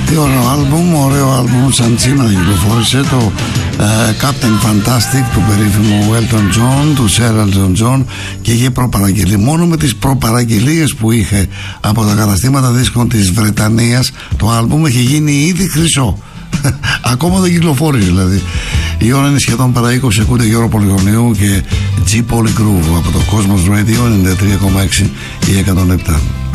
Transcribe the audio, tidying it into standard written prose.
Τι ωραίο άλμπουμ, σαν σήμερα κυκλοφόρησε το Captain Fantastic του περίφημου Elton John, του Sir Elton John, και είχε προπαραγγελία. Μόνο με τις προπαραγγελίες που είχε από τα καταστήματα δίσκων της Βρετανίας, το άλμπουμ είχε γίνει ήδη χρυσό. Ακόμα δεν κυκλοφόρησε δηλαδή. Η ώρα είναι σχεδόν παρά 20. Ακούτε Γιώργο Πολυγωνίου και G Poly Groove από το Cosmos Radio 93,6 ή 107.